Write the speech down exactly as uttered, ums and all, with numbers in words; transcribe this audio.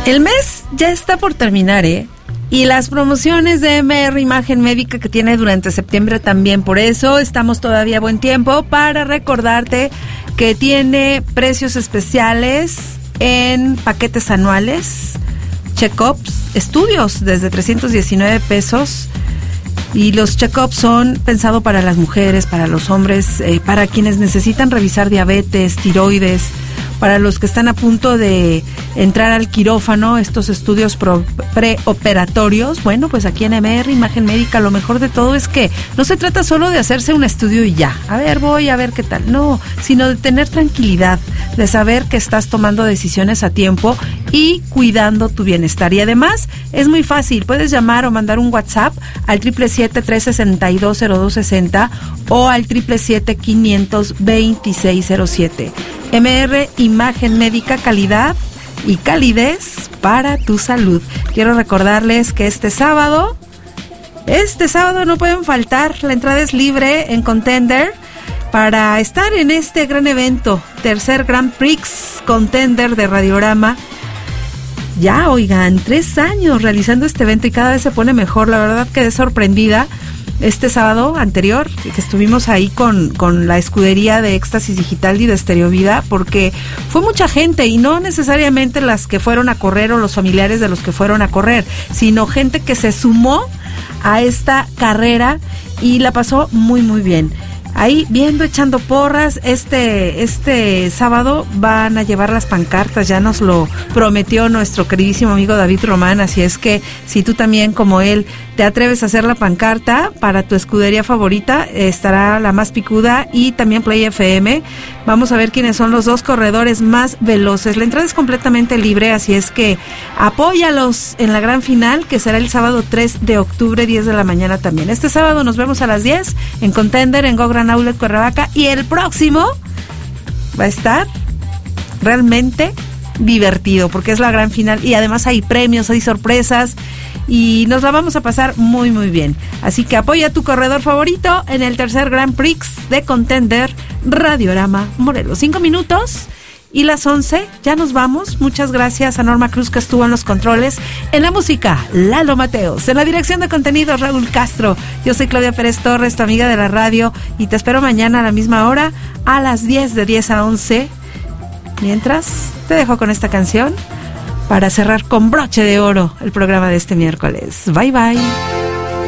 El mes ya está por terminar, ¿eh? Y las promociones de M R Imagen Médica que tiene durante septiembre también. Por eso estamos todavía a buen tiempo para recordarte que tiene precios especiales en paquetes anuales, check-ups, estudios desde trescientos diecinueve pesos. Y los check-ups son pensados para las mujeres, para los hombres, eh, para quienes necesitan revisar diabetes, tiroides, para los que están a punto de entrar al quirófano, estos estudios pro, preoperatorios. Bueno, pues aquí en M R Imagen Médica lo mejor de todo es que no se trata solo de hacerse un estudio y ya, a ver, voy a ver qué tal, no, sino de tener tranquilidad, de saber que estás tomando decisiones a tiempo y cuidando tu bienestar. Y además es muy fácil, puedes llamar o mandar un WhatsApp al siete siete siete, tres seis dos, cero dos seis cero o al siete siete siete, quinientos veintiséis cero siete. M R Imagen Médica, calidad y calidez para tu salud. Quiero recordarles que este sábado, este sábado no pueden faltar, la entrada es libre en Contender para estar en este gran evento, tercer Grand Prix Contender de Radiorama. Ya, oigan, tres años realizando este evento y cada vez se pone mejor. La verdad quedé sorprendida este sábado anterior, que estuvimos ahí con, con la escudería de Éxtasis Digital y de Estereovida, porque fue mucha gente y no necesariamente las que fueron a correr o los familiares de los que fueron a correr, sino gente que se sumó a esta carrera y la pasó muy muy bien. Ahí viendo, echando porras, este este sábado van a llevar las pancartas, ya nos lo prometió nuestro queridísimo amigo David Román, así es que si tú también como él te atreves a hacer la pancarta para tu escudería favorita, estará la más picuda y también Play F M. Vamos a ver quiénes son los dos corredores más veloces. La entrada es completamente libre, así es que apóyalos en la gran final, que será el sábado tres de octubre, diez de la mañana también. Este sábado nos vemos a las diez en Contender, en Go Gran Outlet Cuernavaca, y el próximo va a estar realmente divertido porque es la gran final y además hay premios, hay sorpresas y nos la vamos a pasar muy muy bien. Así que apoya a tu corredor favorito en el tercer Grand Prix de Contender Radiorama Morelos. Cinco minutos y las once, ya nos vamos. Muchas gracias a Norma Cruz que estuvo en los controles. En la música, Lalo Mateos. En la dirección de contenido, Raúl Castro. Yo soy Claudia Pérez Torres, tu amiga de la radio, y te espero mañana a la misma hora, a las diez, de diez a once. Mientras, te dejo con esta canción para cerrar con broche de oro el programa de este miércoles. Bye bye.